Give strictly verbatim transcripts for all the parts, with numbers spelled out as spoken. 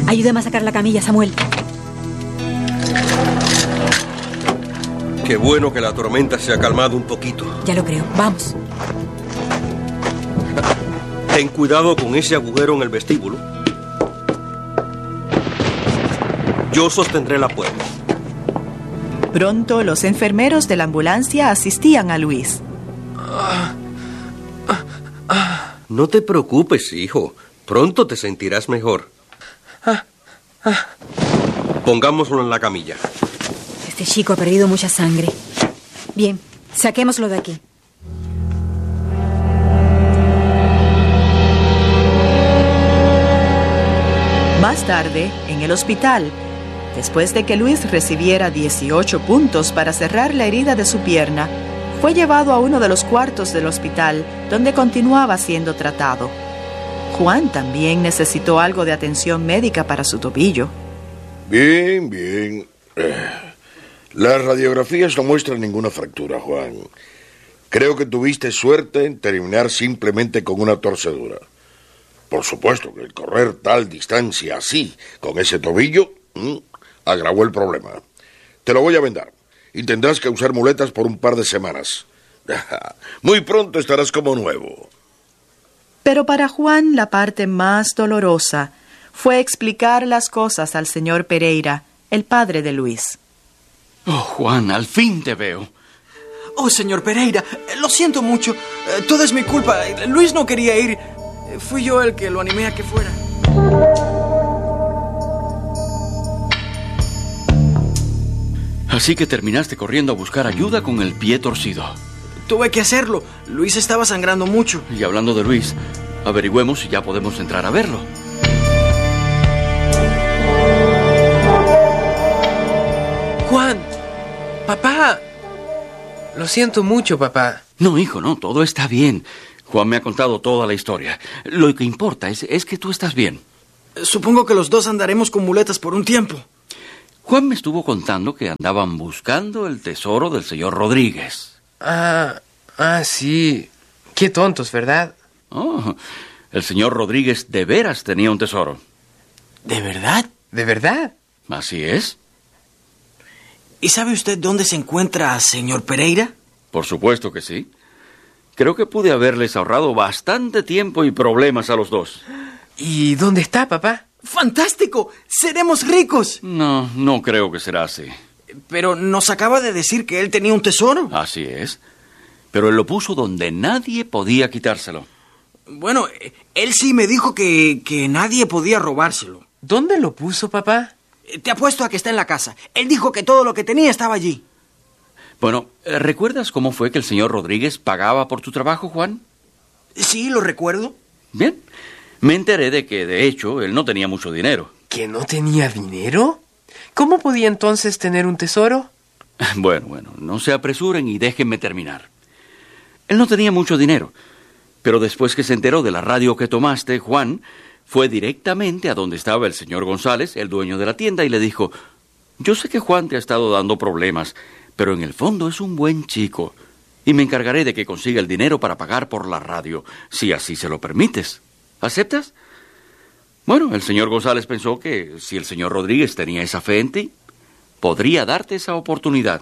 Ayúdame a sacar la camilla, Samuel. Qué bueno que la tormenta se ha calmado un poquito. Ya lo creo. Vamos. Ten cuidado con ese agujero en el vestíbulo. Yo sostendré la puerta. Pronto los enfermeros de la ambulancia asistían a Luis. No te preocupes, hijo. Pronto te sentirás mejor. Pongámoslo en la camilla. Este chico ha perdido mucha sangre. Bien, saquémoslo de aquí. Más tarde, en el hospital, después de que Luis recibiera dieciocho puntos para cerrar la herida de su pierna, fue llevado a uno de los cuartos del hospital, donde continuaba siendo tratado. Juan también necesitó algo de atención médica para su tobillo. Bien, bien. Las radiografías no muestran ninguna fractura, Juan. Creo que tuviste suerte en terminar simplemente con una torcedura. Por supuesto que el correr tal distancia así, con ese tobillo, mmm, agravó el problema. Te lo voy a vendar y tendrás que usar muletas por un par de semanas. Muy pronto estarás como nuevo. Pero para Juan la parte más dolorosa fue explicar las cosas al señor Pereira, el padre de Luis. Oh, Juan, al fin te veo. Oh, señor Pereira, lo siento mucho. Todo es mi culpa. Luis no quería ir. Fui yo el que lo animé a que fuera. Así que terminaste corriendo a buscar ayuda con el pie torcido. Tuve que hacerlo. Luis estaba sangrando mucho. Y hablando de Luis, averigüemos si ya podemos entrar a verlo. Juan, papá. Lo siento mucho, papá. No, hijo, no, todo está bien. Juan me ha contado toda la historia. Lo que importa es, es que tú estás bien. Supongo que los dos andaremos con muletas por un tiempo. Juan me estuvo contando que andaban buscando el tesoro del señor Rodríguez. Ah, ah, sí. Qué tontos, ¿verdad? Oh, el señor Rodríguez de veras tenía un tesoro. ¿De verdad? ¿De verdad? Así es. ¿Y sabe usted dónde se encuentra, señor Pereira? Por supuesto que sí. Creo que pude haberles ahorrado bastante tiempo y problemas a los dos. ¿Y dónde está, papá? ¡Fantástico! ¡Seremos ricos! No, no creo que será así. Pero nos acaba de decir que él tenía un tesoro. Así es. Pero él lo puso donde nadie podía quitárselo. Bueno, él sí me dijo que, que nadie podía robárselo. ¿Dónde lo puso, papá? Te apuesto a que está en la casa. Él dijo que todo lo que tenía estaba allí. Bueno, ¿recuerdas cómo fue que el señor Rodríguez pagaba por tu trabajo, Juan? Sí, lo recuerdo. Bien. Me enteré de que, de hecho, él no tenía mucho dinero. ¿Que no tenía dinero? ¿Cómo podía entonces tener un tesoro? Bueno, bueno, no se apresuren y déjenme terminar. Él no tenía mucho dinero, pero después que se enteró de la radio que tomaste, Juan fue directamente a donde estaba el señor González, el dueño de la tienda, y le dijo: yo sé que Juan te ha estado dando problemas, pero en el fondo es un buen chico, y me encargaré de que consiga el dinero para pagar por la radio, si así se lo permites. ¿Aceptas? Bueno, el señor González pensó que si el señor Rodríguez tenía esa fe en ti, podría darte esa oportunidad.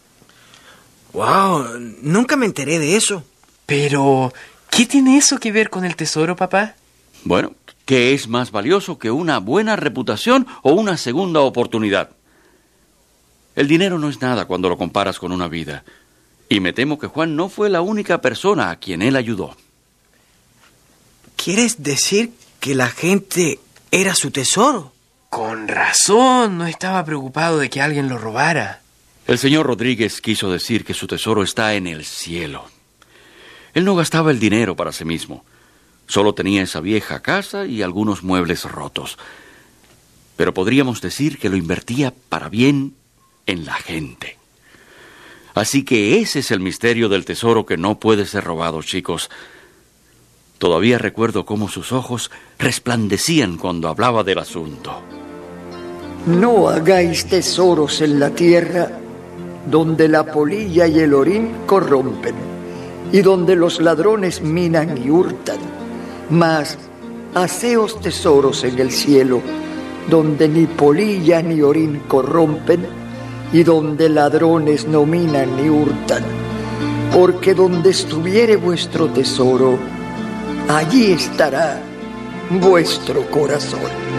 ¡Wow! Nunca me enteré de eso. Pero, ¿qué tiene eso que ver con el tesoro, papá? Bueno, ¿qué es más valioso que una buena reputación o una segunda oportunidad? El dinero no es nada cuando lo comparas con una vida. Y me temo que Juan no fue la única persona a quien él ayudó. ¿Quieres decir que la gente era su tesoro? Con razón, no estaba preocupado de que alguien lo robara. El señor Rodríguez quiso decir que su tesoro está en el cielo. Él no gastaba el dinero para sí mismo. Solo tenía esa vieja casa y algunos muebles rotos. Pero podríamos decir que lo invertía para bien en la gente. Así que ese es el misterio del tesoro que no puede ser robado, chicos. Todavía recuerdo cómo sus ojos resplandecían cuando hablaba del asunto. No hagáis tesoros en la tierra, donde la polilla y el orín corrompen, y donde los ladrones minan y hurtan. Mas haceos tesoros en el cielo, donde ni polilla ni orín corrompen, y donde ladrones no minan ni hurtan. Porque donde estuviere vuestro tesoro, allí estará vuestro corazón.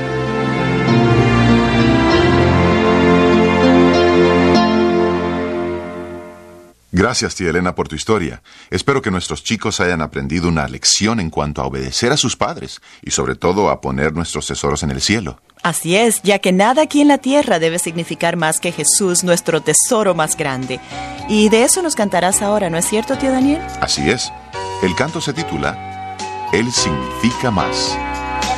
Gracias, tía Elena, por tu historia. Espero que nuestros chicos hayan aprendido una lección en cuanto a obedecer a sus padres y sobre todo a poner nuestros tesoros en el cielo. Así es, ya que nada aquí en la tierra debe significar más que Jesús, nuestro tesoro más grande. Y de eso nos cantarás ahora, ¿no es cierto, tío Daniel? Así es. El canto se titula Él significa más.